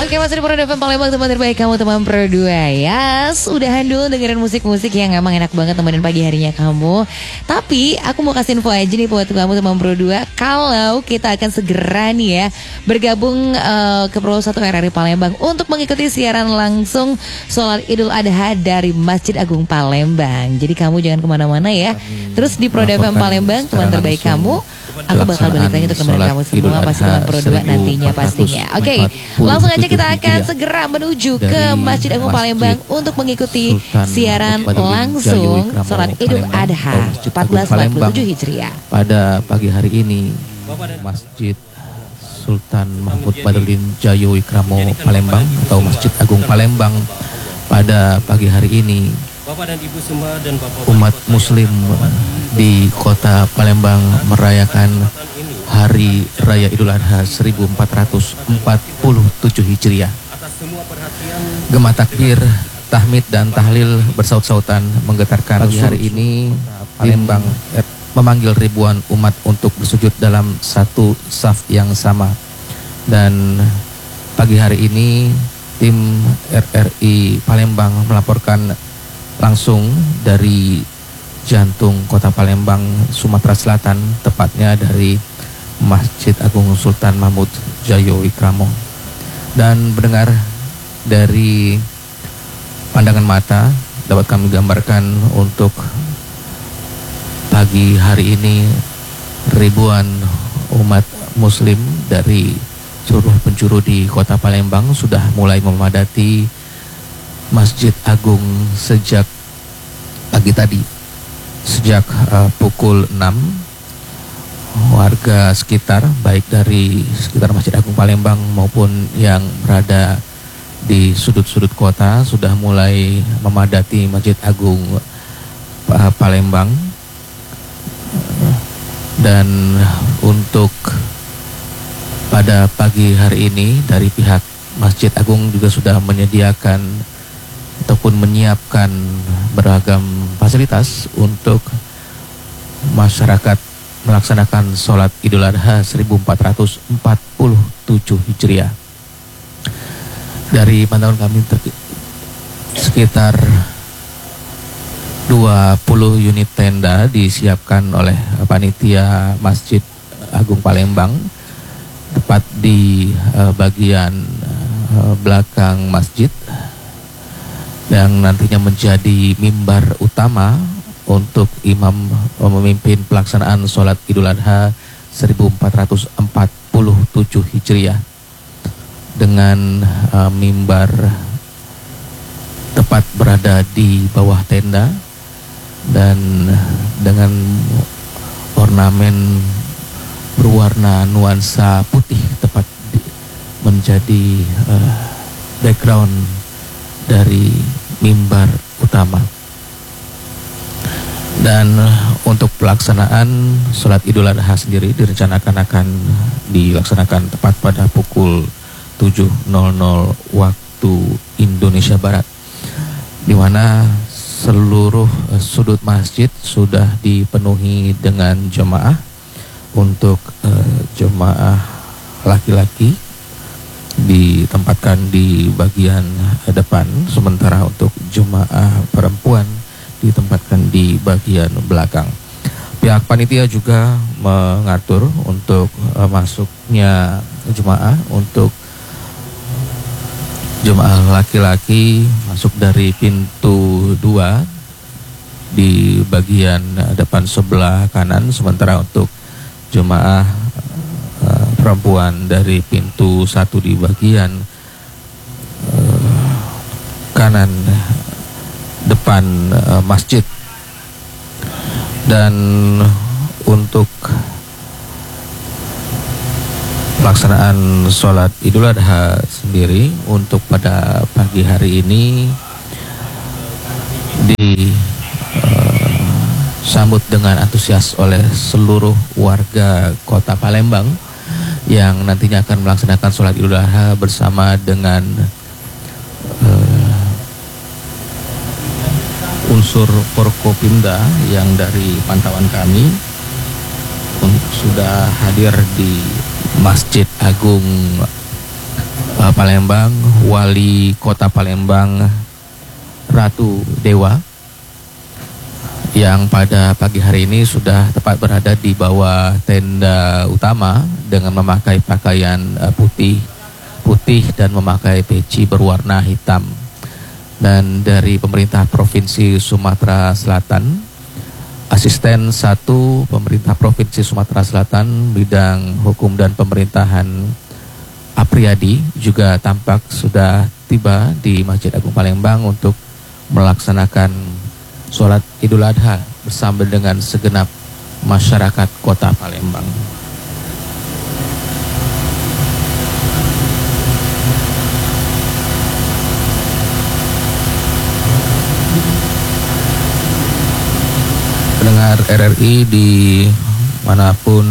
Oke, masih di Pro FM Palembang, teman terbaik kamu, teman Pro 2 ya. Sudahan dulu dengerin musik-musik yang emang enak banget temenin pagi harinya kamu. Tapi aku mau kasih info aja nih buat kamu teman Pro 2, kalau kita akan segera nih ya bergabung ke Pro 1 RRI Palembang untuk mengikuti siaran langsung sholat Idul Adha dari Masjid Agung Palembang. Jadi kamu jangan kemana-mana ya. Terus di Pro FM Palembang, teman terbaik kamu, aku bakal balik lagi untuk temenin kamu semua pasti teman Pro 2 nantinya pastinya. Oke, langsung aja kita akan segera menuju ke Masjid Agung Palembang untuk mengikuti siaran langsung sholat Idul Adha 1447 Hijriah. Pada pagi hari ini, Masjid Sultan Mahmud Badruddin Jayo Wikramo Palembang atau Masjid Agung Palembang, pada pagi hari ini Bapak dan Ibu semua dan Bapak umat Muslim di kota Palembang merayakan Hari Raya Idul Adha 1447 Hijriah. Gema takbir, tahmid dan tahlil bersaut-sautan menggetarkan pagi hari ini. Palembang memanggil ribuan umat untuk bersujud dalam satu saf yang sama. Dan pagi hari ini tim RRI Palembang melaporkan langsung dari jantung kota Palembang, Sumatera Selatan, tepatnya dari Masjid Agung Sultan Mahmud Jayo Wikramo. Dan mendengar dari pandangan mata dapat kami gambarkan untuk pagi hari ini ribuan umat Muslim dari seluruh penjuru di kota Palembang sudah mulai memadati Masjid Agung sejak pagi tadi. Sejak pukul 6, warga sekitar, baik dari sekitar Masjid Agung Palembang maupun yang berada di sudut-sudut kota, sudah mulai memadati Masjid Agung Palembang. Dan untuk pada pagi hari ini dari pihak Masjid Agung juga sudah menyediakan ataupun menyiapkan beragam fasilitas untuk masyarakat melaksanakan sholat Idul Adha 1447 Hijriah. Dari pantauan kami sekitar 20 unit tenda disiapkan oleh panitia Masjid Agung Palembang tepat di bagian belakang masjid, yang nantinya menjadi mimbar utama untuk imam memimpin pelaksanaan sholat Idul Adha 1447 Hijriah dengan mimbar tepat berada di bawah tenda dan dengan ornamen berwarna nuansa putih tepat menjadi background dari mimbar utama. Dan untuk pelaksanaan sholat Idul Adha sendiri direncanakan akan dilaksanakan tepat pada pukul 7.00 waktu Indonesia Barat, di mana seluruh sudut masjid sudah dipenuhi dengan jemaah. Untuk jemaah laki-laki ditempatkan di bagian depan, sementara untuk jemaah perempuan ditempatkan di bagian belakang. Pihak panitia juga mengatur untuk masuknya jemaah. Untuk jemaah laki-laki masuk dari pintu 2 di bagian depan sebelah kanan, sementara untuk jemaah perempuan dari pintu 1 di bagian kanan depan masjid. Dan untuk pelaksanaan sholat Idul Adha sendiri untuk pada pagi hari ini disambut dengan antusias oleh seluruh warga kota Palembang yang nantinya akan melaksanakan sholat Idul Adha bersama dengan unsur Forkopimda yang dari pantauan kami sudah hadir di Masjid Agung Palembang, Wali Kota Palembang Ratu Dewa, yang pada pagi hari ini sudah tepat berada di bawah tenda utama dengan memakai pakaian putih dan memakai peci berwarna hitam. Dan dari pemerintah Provinsi Sumatera Selatan, Asisten 1 Pemerintah Provinsi Sumatera Selatan Bidang Hukum dan Pemerintahan Apriyadi juga tampak sudah tiba di Masjid Agung Palembang untuk melaksanakan sholat Idul Adha bersama dengan segenap masyarakat Kota Palembang. Pendengar RRI di manapun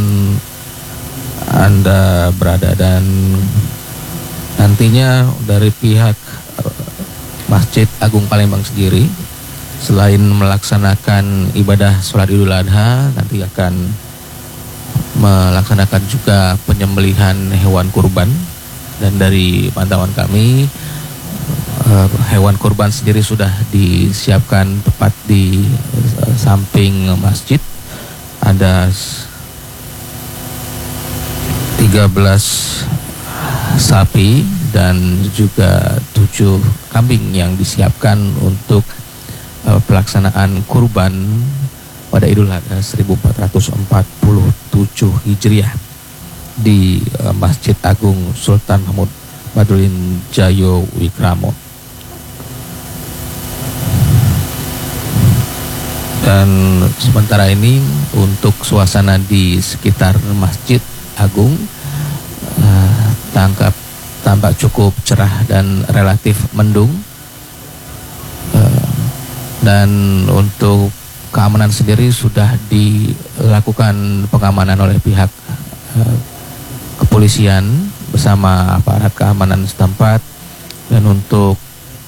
Anda berada, dan nantinya dari pihak Masjid Agung Palembang sendiri selain melaksanakan ibadah sholat Idul Adha, nanti akan melaksanakan juga penyembelihan hewan kurban. Dan dari pantauan kami, hewan kurban sendiri sudah disiapkan tepat di samping masjid. Ada 13 sapi dan juga 7 kambing yang disiapkan untuk pelaksanaan kurban pada Idul Adha 1447 Hijriah di Masjid Agung Sultan Mahmud Badruddin Jayo Wikramo. Dan sementara ini untuk suasana di sekitar Masjid Agung tampak cukup cerah dan relatif mendung. Dan untuk keamanan sendiri sudah dilakukan pengamanan oleh pihak kepolisian bersama aparat keamanan setempat. Dan untuk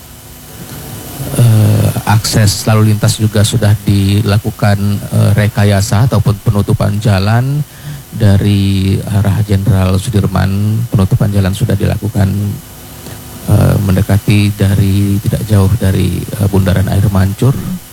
akses lalu lintas juga sudah dilakukan rekayasa ataupun penutupan jalan dari arah Jenderal Sudirman. Penutupan jalan sudah dilakukan mendekati dari tidak jauh dari Bundaran Air Mancur.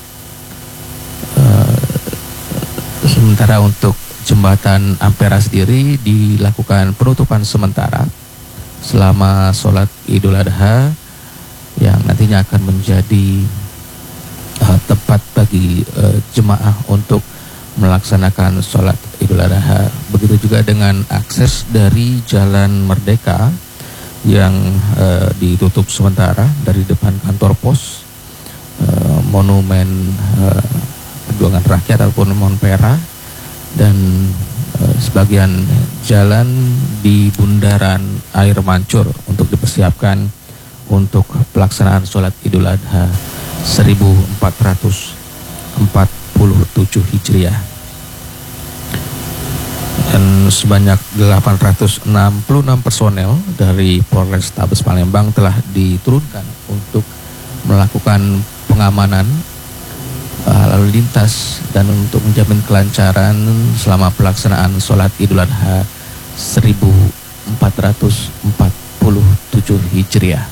Sementara untuk jembatan Ampera sendiri dilakukan penutupan sementara selama sholat Idul Adha, yang nantinya akan menjadi tempat bagi jemaah untuk melaksanakan sholat Idul Adha. Begitu juga dengan akses dari Jalan Merdeka yang ditutup sementara dari depan kantor pos, Monumen Perjuangan Rakyat ataupun Monpera, dan sebagian jalan di Bundaran Air Mancur untuk dipersiapkan untuk pelaksanaan sholat Idul Adha 1447 Hijriah. Dan sebanyak 866 personel dari Polrestabes Palembang telah diturunkan untuk melakukan pengamanan lalu lintas dan untuk menjamin kelancaran selama pelaksanaan sholat Idul Adha 1447 Hijriah.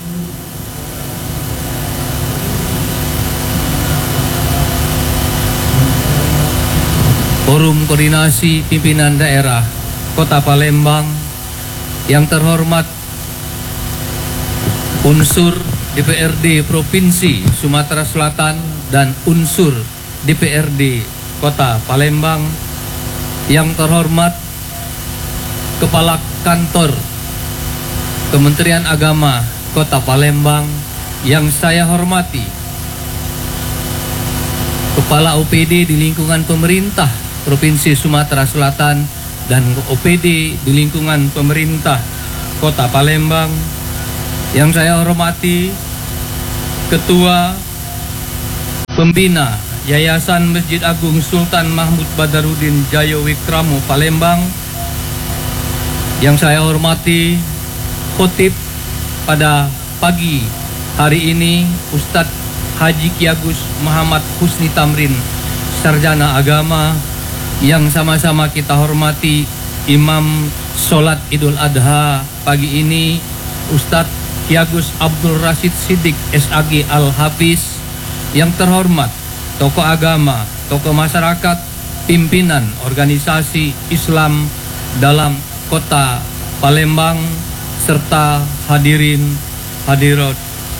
Forum Koordinasi Pimpinan Daerah Kota Palembang, yang terhormat unsur DPRD Provinsi Sumatera Selatan dan unsur DPRD Kota Palembang, yang terhormat Kepala Kantor Kementerian Agama Kota Palembang, yang saya hormati Kepala OPD di lingkungan pemerintah Provinsi Sumatera Selatan dan OPD di lingkungan pemerintah Kota Palembang, yang saya hormati Ketua Pembina Yayasan Masjid Agung Sultan Mahmud Badruddin Jayo Wikramo Palembang, yang saya hormati khotib pada pagi hari ini Ustadz Haji Ki Agus Muhammad Husni Tamrin, Sarjana Agama, yang sama-sama kita hormati Imam Sholat Idul Adha pagi ini Ustadz Ki Agus Abdul Rashid Siddiq SAG Al-Hafiz, yang terhormat tokoh agama, tokoh masyarakat, pimpinan organisasi Islam dalam kota Palembang, serta hadirin hadirat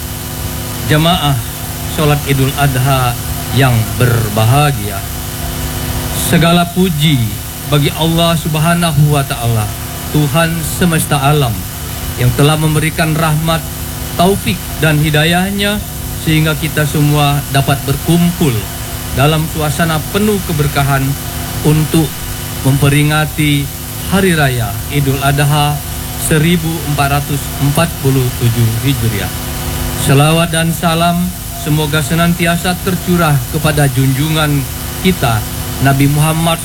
jamaah sholat Idul Adha yang berbahagia. Segala puji bagi Allah Subhanahu wa Ta'ala, Tuhan semesta alam, yang telah memberikan rahmat, taufik dan hidayahnya sehingga kita semua dapat berkumpul dalam suasana penuh keberkahan untuk memperingati Hari Raya Idul Adha 1447 Hijriah. Selawat dan salam semoga senantiasa tercurah kepada junjungan kita Nabi Muhammad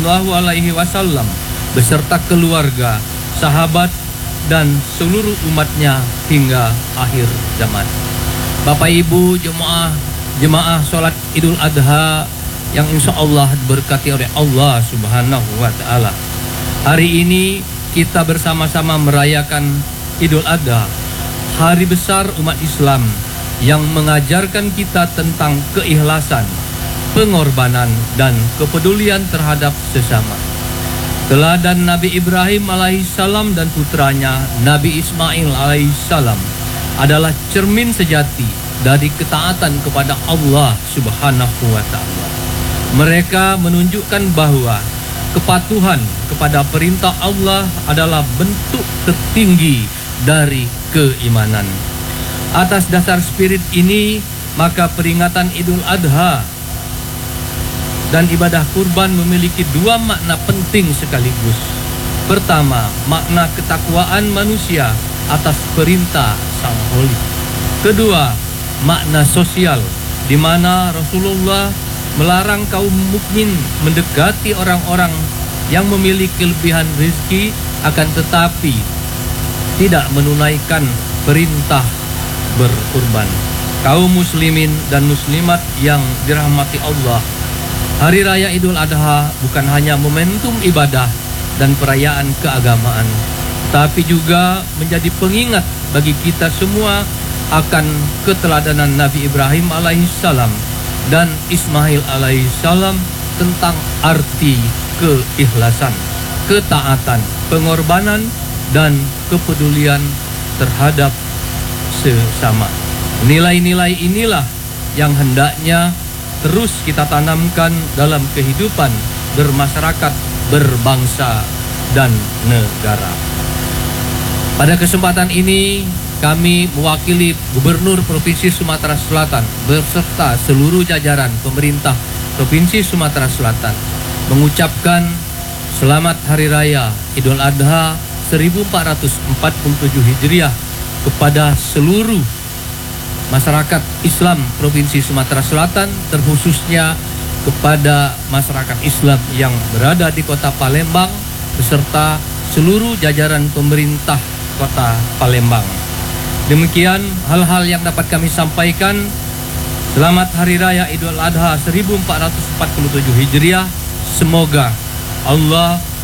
SAW beserta keluarga, sahabat, dan seluruh umatnya hingga akhir zaman. Bapak Ibu jemaah sholat Idul Adha yang insya Allah diberkati oleh Allah Subhanahu wa Ta'ala. Hari ini kita bersama-sama merayakan Idul Adha, hari besar umat Islam yang mengajarkan kita tentang keikhlasan, pengorbanan, dan kepedulian terhadap sesama. Teladan Nabi Ibrahim alaihissalam dan putranya Nabi Ismail alaihissalam adalah cermin sejati dari ketaatan kepada Allah Subhanahu wa Ta'ala. Mereka menunjukkan bahwa kepatuhan kepada perintah Allah adalah bentuk tertinggi dari keimanan. Atas dasar spirit ini, maka peringatan Idul Adha dan ibadah kurban memiliki dua makna penting sekaligus. Pertama, makna ketakwaan manusia atas perintah Sang Holy. Kedua, makna sosial, di mana Rasulullah melarang kaum mukmin mendekati orang-orang yang memiliki kelebihan rezeki akan tetapi tidak menunaikan perintah berkurban. Kaum muslimin dan muslimat yang dirahmati Allah, Hari Raya Idul Adha bukan hanya momentum ibadah dan perayaan keagamaan, tapi juga menjadi pengingat bagi kita semua akan keteladanan Nabi Ibrahim alaihissalam dan Ismail alaihissalam tentang arti keikhlasan, ketaatan, pengorbanan, dan kepedulian terhadap sesama. Nilai-nilai inilah yang hendaknya terus kita tanamkan dalam kehidupan bermasyarakat, berbangsa, dan negara. Pada kesempatan ini, kami mewakili Gubernur Provinsi Sumatera Selatan beserta seluruh jajaran pemerintah Provinsi Sumatera Selatan mengucapkan Selamat Hari Raya Idul Adha 1447 Hijriah kepada seluruh masyarakat Islam Provinsi Sumatera Selatan, terkhususnya kepada masyarakat Islam yang berada di Kota Palembang beserta seluruh jajaran pemerintah Kota Palembang. Demikian hal-hal yang dapat kami sampaikan. Selamat Hari Raya Idul Adha 1447 Hijriah. Semoga Allah